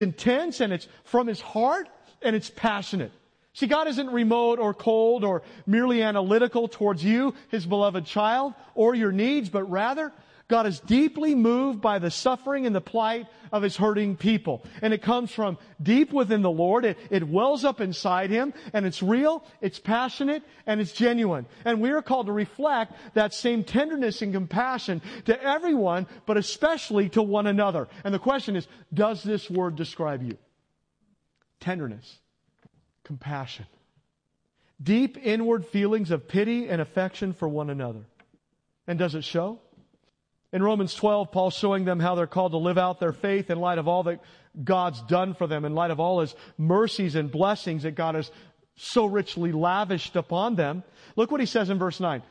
intense, and it's from His heart, and it's passionate. See, God isn't remote or cold or merely analytical towards you, His beloved child, or your needs, but rather, God is deeply moved by the suffering and the plight of His hurting people. And it comes from deep within the Lord. It wells up inside Him, and it's real, it's passionate, and it's genuine. And we are called to reflect that same tenderness and compassion to everyone, but especially to one another. And the question is, does this word describe you? Tenderness, compassion, deep inward feelings of pity and affection for one another. And does it show? In Romans 12, Paul's showing them how they're called to live out their faith in light of all that God's done for them, in light of all His mercies and blessings that God has so richly lavished upon them. Look what he says in verse 9.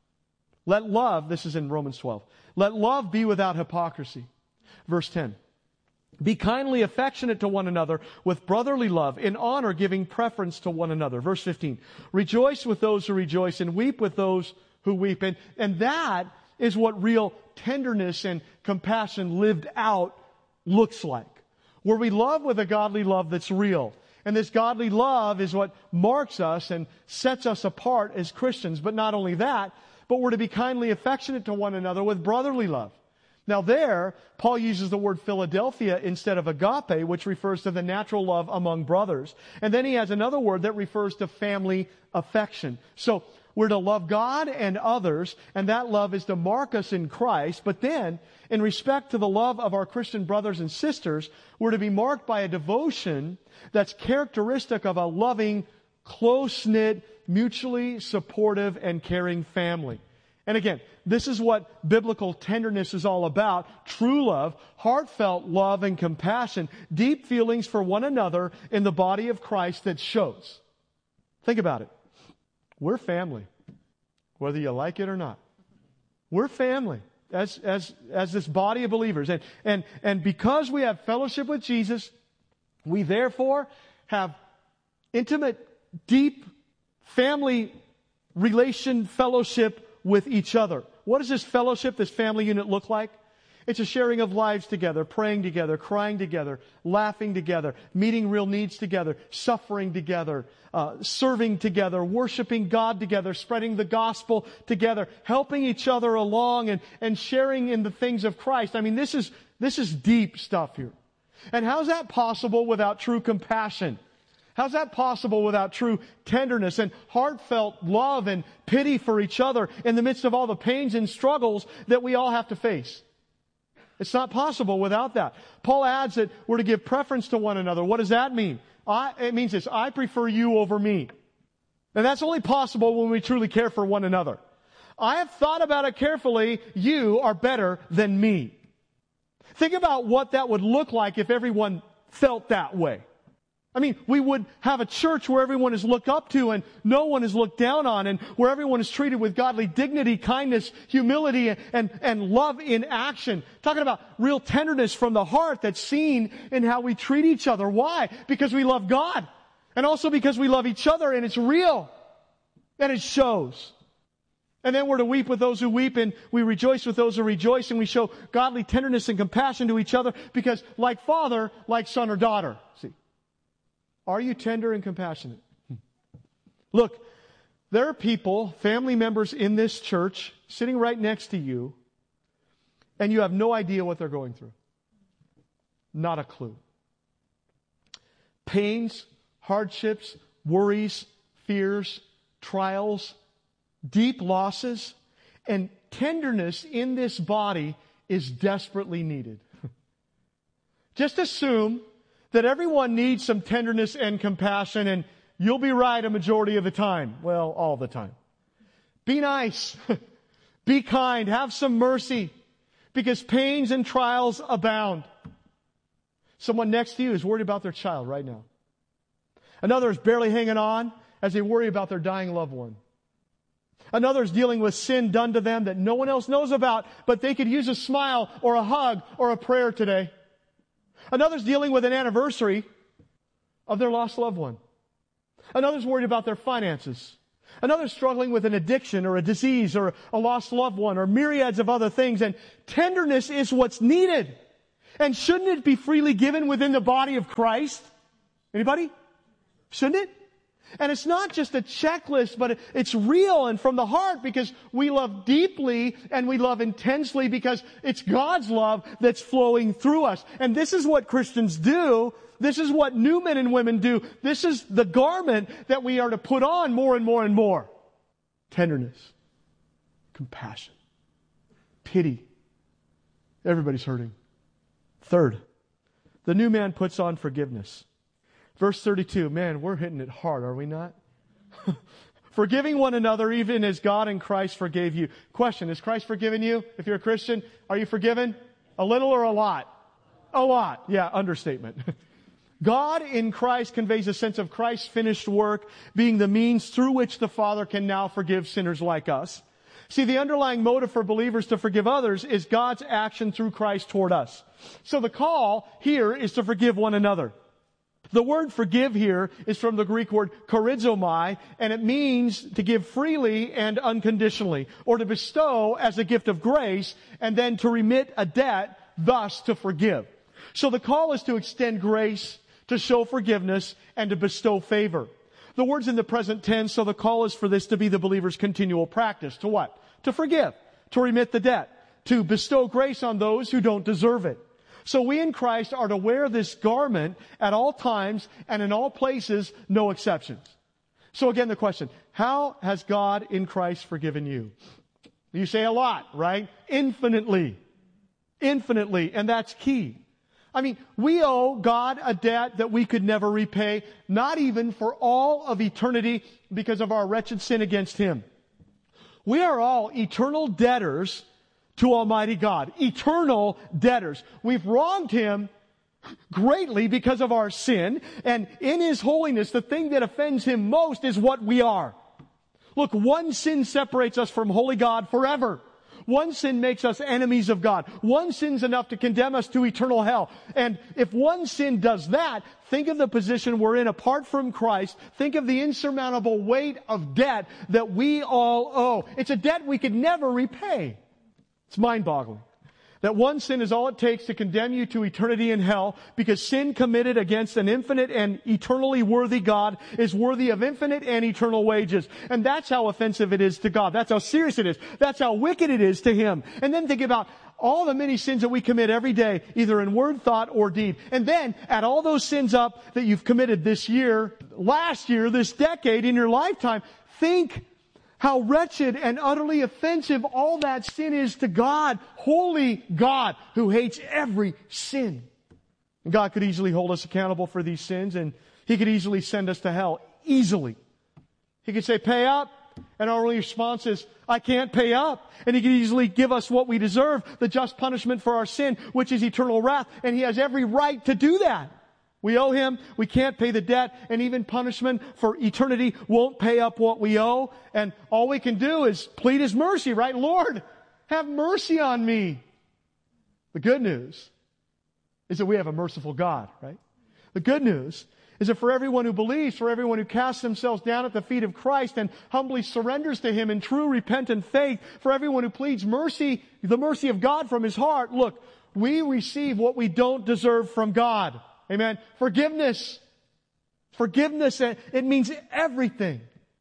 Let love, this is in Romans 12, let love be without hypocrisy. Verse 10. Be kindly affectionate to one another with brotherly love, in honor giving preference to one another. Verse 15. Rejoice with those who rejoice and weep with those who weep. And that is what real tenderness and compassion lived out looks like. Where we love with a godly love that's real. And this godly love is what marks us and sets us apart as Christians. But not only that, but we're to be kindly affectionate to one another with brotherly love. Now there, Paul uses the word Philadelphia instead of agape, which refers to the natural love among brothers. And then he has another word that refers to family affection. So we're to love God and others, and that love is to mark us in Christ. But then, in respect to the love of our Christian brothers and sisters, we're to be marked by a devotion that's characteristic of a loving, close-knit, mutually supportive, and caring family. And again, this is what biblical tenderness is all about. True love, heartfelt love and compassion, deep feelings for one another in the body of Christ that shows. Think about it. We're family, whether you like it or not. We're family as this body of believers. And because we have fellowship with Jesus, we therefore have intimate, deep family relation fellowship with each other. What does this fellowship, this family unit look like? It's a sharing of lives together, praying together, crying together, laughing together, meeting real needs together, suffering together, serving together, worshiping God together, spreading the gospel together, helping each other along and sharing in the things of Christ. I mean, this is deep stuff here. And how's that possible without true compassion? How's that possible without true tenderness and heartfelt love and pity for each other in the midst of all the pains and struggles that we all have to face? It's not possible without that. Paul adds that we're to give preference to one another. What does that mean? It means this: I prefer you over me. And that's only possible when we truly care for one another. I have thought about it carefully. You are better than me. Think about what that would look like if everyone felt that way. I mean, we would have a church where everyone is looked up to and no one is looked down on, and where everyone is treated with godly dignity, kindness, humility, and love in action. Talking about real tenderness from the heart that's seen in how we treat each other. Why? Because we love God. And also because we love each other, and it's real. And it shows. And then we're to weep with those who weep, and we rejoice with those who rejoice, and we show godly tenderness and compassion to each other, because like father, like son or daughter. See? Are you tender and compassionate? Look, there are people, family members in this church, sitting right next to you, and you have no idea what they're going through. Not a clue. Pains, hardships, worries, fears, trials, deep losses, and tenderness in this body is desperately needed. Just assume that everyone needs some tenderness and compassion, and you'll be right a majority of the time. Well, all the time. Be nice. Be kind. Have some mercy, because pains and trials abound. Someone next to you is worried about their child right now. Another is barely hanging on as they worry about their dying loved one. Another is dealing with sin done to them that no one else knows about, but they could use a smile or a hug or a prayer today. Another's dealing with an anniversary of their lost loved one. Another's worried about their finances. Another's struggling with an addiction or a disease or a lost loved one or myriads of other things. And tenderness is what's needed. And shouldn't it be freely given within the body of Christ? Anybody? Shouldn't it? And it's not just a checklist, but it's real and from the heart, because we love deeply and we love intensely because it's God's love that's flowing through us. And this is what Christians do. This is what new men and women do. This is the garment that we are to put on more and more and more. Tenderness, compassion, pity. Everybody's hurting. Third, the new man puts on forgiveness. Verse 32, man, we're hitting it hard, are we not? Forgiving one another even as God in Christ forgave you. Question, has Christ forgiven you? If you're a Christian, are you forgiven? A little or a lot? A lot. Yeah, understatement. God in Christ conveys a sense of Christ's finished work being the means through which the Father can now forgive sinners like us. See, the underlying motive for believers to forgive others is God's action through Christ toward us. So the call here is to forgive one another. The word forgive here is from the Greek word charizomai, and it means to give freely and unconditionally, or to bestow as a gift of grace, and then to remit a debt, thus to forgive. So the call is to extend grace, to show forgiveness, and to bestow favor. The word's in the present tense, so the call is for this to be the believer's continual practice. To what? To forgive, to remit the debt, to bestow grace on those who don't deserve it. So we in Christ are to wear this garment at all times and in all places, no exceptions. So again, the question, how has God in Christ forgiven you? You say a lot, right? Infinitely. Infinitely. And that's key. I mean, we owe God a debt that we could never repay, not even for all of eternity because of our wretched sin against Him. We are all eternal debtors to Almighty God. Eternal debtors. We've wronged Him greatly because of our sin, and in His holiness, the thing that offends Him most is what we are. Look, one sin separates us from holy God forever. One sin makes us enemies of God. One sin's enough to condemn us to eternal hell. And if one sin does that, think of the position we're in apart from Christ. Think of the insurmountable weight of debt that we all owe. It's a debt we could never repay. It's mind-boggling. That one sin is all it takes to condemn you to eternity in hell, because sin committed against an infinite and eternally worthy God is worthy of infinite and eternal wages. And that's how offensive it is to God. That's how serious it is. That's how wicked it is to Him. And then think about all the many sins that we commit every day, either in word, thought, or deed. And then add all those sins up that you've committed this year, last year, this decade, in your lifetime. Think how wretched and utterly offensive all that sin is to God, holy God, who hates every sin. And God could easily hold us accountable for these sins, and He could easily send us to hell. Easily. He could say, pay up. And our only response is, I can't pay up. And He could easily give us what we deserve, the just punishment for our sin, which is eternal wrath. And He has every right to do that. We owe Him, we can't pay the debt, and even punishment for eternity won't pay up what we owe. And all we can do is plead His mercy, right? Lord, have mercy on me. The good news is that we have a merciful God, right? The good news is that for everyone who believes, for everyone who casts themselves down at the feet of Christ and humbly surrenders to Him in true repentant faith, for everyone who pleads mercy, the mercy of God from his heart, look, we receive what we don't deserve from God. Amen. Forgiveness. Forgiveness, it means everything.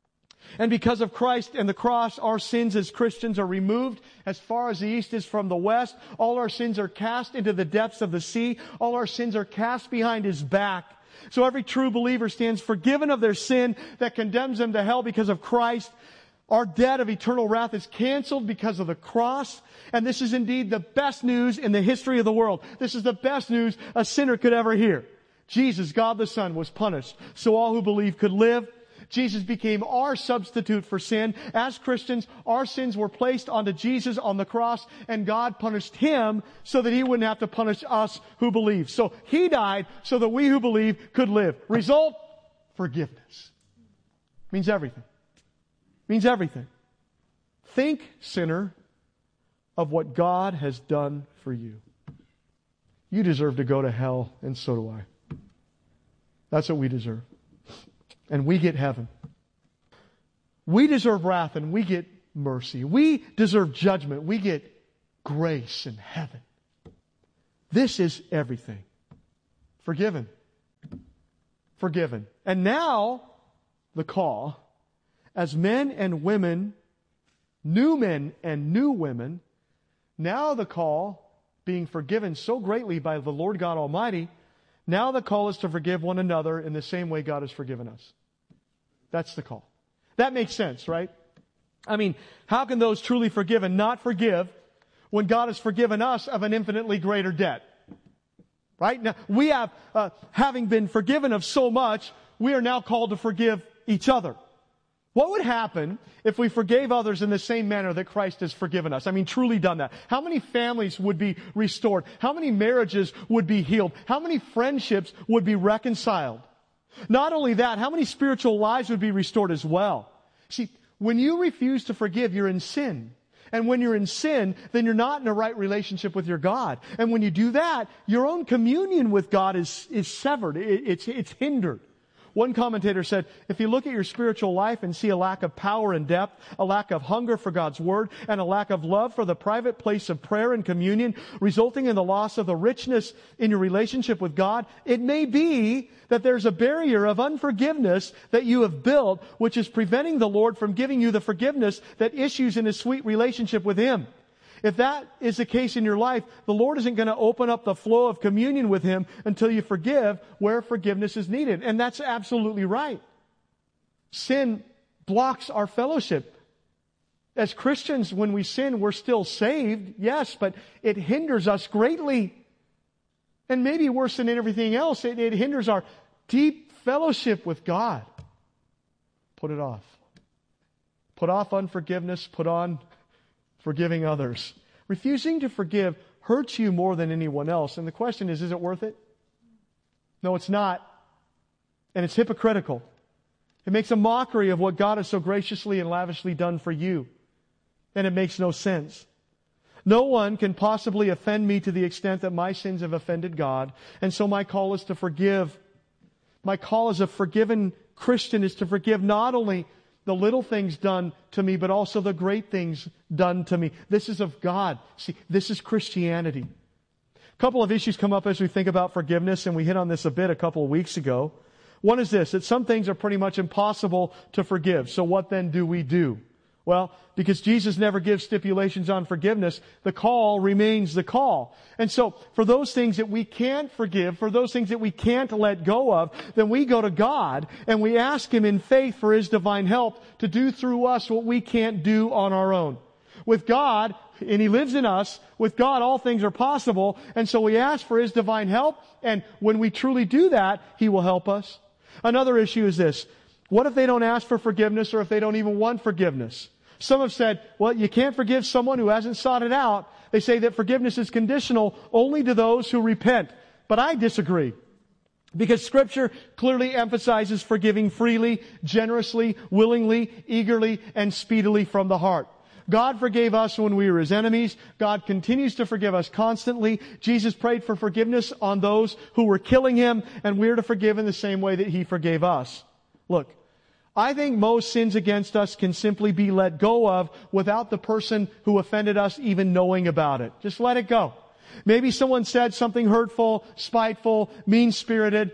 And because of Christ and the cross, our sins as Christians are removed as far as the east is from the west. All our sins are cast into the depths of the sea. All our sins are cast behind His back. So every true believer stands forgiven of their sin that condemns them to hell because of Christ. Our debt of eternal wrath is canceled because of the cross. And this is indeed the best news in the history of the world. This is the best news a sinner could ever hear. Jesus, God the Son, was punished so all who believe could live. Jesus became our substitute for sin. As Christians, our sins were placed onto Jesus on the cross, and God punished Him so that He wouldn't have to punish us who believe. So He died so that we who believe could live. Result? Forgiveness. Means everything. Means everything. Think, sinner, of what God has done for you. You deserve to go to hell, and so do I. That's what we deserve. And we get heaven. We deserve wrath, and we get mercy. We deserve judgment. We get grace in heaven. This is everything. Forgiven. Forgiven. And now, the call, as men and women, new men and new women, now the call, being forgiven so greatly by the Lord God Almighty, now the call is to forgive one another in the same way God has forgiven us. That's the call. That makes sense, right? I mean, how can those truly forgiven not forgive when God has forgiven us of an infinitely greater debt? Right? Now, we have, having been forgiven of so much, we are now called to forgive each other. What would happen if we forgave others in the same manner that Christ has forgiven us? I mean, truly done that. How many families would be restored? How many marriages would be healed? How many friendships would be reconciled? Not only that, how many spiritual lives would be restored as well? See, when you refuse to forgive, you're in sin. And when you're in sin, then you're not in a right relationship with your God. And when you do that, your own communion with God is severed. It's hindered. One commentator said, if you look at your spiritual life and see a lack of power and depth, a lack of hunger for God's Word, and a lack of love for the private place of prayer and communion, resulting in the loss of the richness in your relationship with God, it may be that there's a barrier of unforgiveness that you have built, which is preventing the Lord from giving you the forgiveness that issues in a sweet relationship with Him. If that is the case in your life, the Lord isn't going to open up the flow of communion with Him until you forgive where forgiveness is needed. And that's absolutely right. Sin blocks our fellowship. As Christians, when we sin, we're still saved, yes, but it hinders us greatly. And maybe worse than everything else, it hinders our deep fellowship with God. Put it off. Put off unforgiveness, put on forgiving others. Refusing to forgive hurts you more than anyone else. And the question is it worth it? No, it's not. And it's hypocritical. It makes a mockery of what God has so graciously and lavishly done for you. And it makes no sense. No one can possibly offend me to the extent that my sins have offended God. And so my call is to forgive. My call as a forgiven Christian is to forgive not only the little things done to me, but also the great things done to me. This is of God. See, this is Christianity. A couple of issues come up as we think about forgiveness, and we hit on this a bit a couple of weeks ago. One is this, that some things are pretty much impossible to forgive. So what then do we do? Well, because Jesus never gives stipulations on forgiveness, the call remains the call. And so, for those things that we can't forgive, for those things that we can't let go of, then we go to God and we ask Him in faith for His divine help to do through us what we can't do on our own. With God, and He lives in us, with God all things are possible, and so we ask for His divine help, and when we truly do that, He will help us. Another issue is this. What if they don't ask for forgiveness, or if they don't even want forgiveness? Some have said, well, you can't forgive someone who hasn't sought it out. They say that forgiveness is conditional only to those who repent. But I disagree. Because Scripture clearly emphasizes forgiving freely, generously, willingly, eagerly, and speedily from the heart. God forgave us when we were His enemies. God continues to forgive us constantly. Jesus prayed for forgiveness on those who were killing Him, and we're to forgive in the same way that He forgave us. Look, I think most sins against us can simply be let go of without the person who offended us even knowing about it. Just let it go. Maybe someone said something hurtful, spiteful, mean-spirited.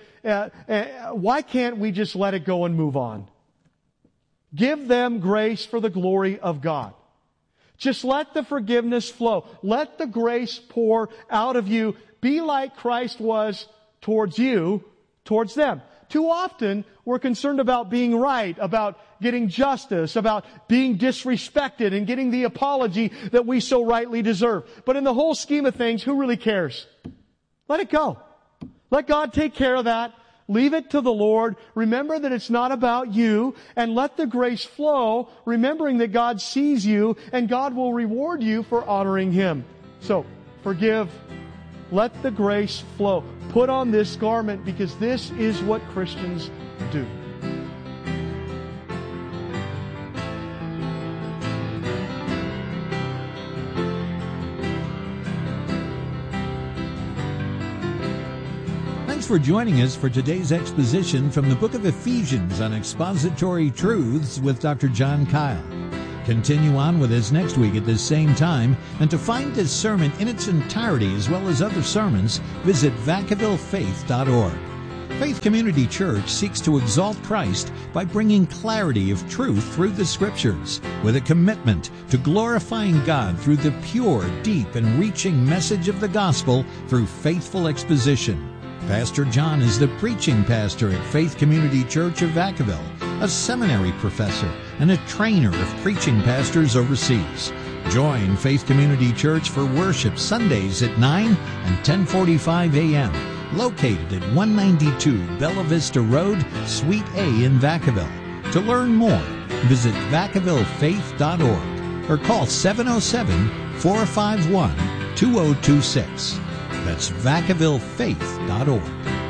Why can't we just let it go and move on? Give them grace for the glory of God. Just let the forgiveness flow. Let the grace pour out of you. Be like Christ was towards you, towards them. Too often, we're concerned about being right, about getting justice, about being disrespected and getting the apology that we so rightly deserve. But in the whole scheme of things, who really cares? Let it go. Let God take care of that. Leave it to the Lord. Remember that it's not about you, and let the grace flow, remembering that God sees you and God will reward you for honoring Him. So, forgive. Let the grace flow. Put on this garment, because this is what Christians do. Thanks for joining us for today's exposition from the book of Ephesians on expository truths with Dr. John Kyle. continue on with us next week at this same time. And to find this sermon in its entirety as well as other sermons, visit VacavilleFaith.org. Faith Community Church seeks to exalt Christ by bringing clarity of truth through the Scriptures, with a commitment to glorifying God through the pure, deep, and reaching message of the gospel through faithful exposition. Pastor John is the preaching pastor at Faith Community Church of Vacaville, a seminary professor, and a trainer of preaching pastors overseas. Join Faith Community Church for worship Sundays at 9 and 10:45 a.m., located at 192 Bella Vista Road, Suite A in Vacaville. To learn more, visit VacavilleFaith.org or call 707-451-2026. That's VacavilleFaith.org.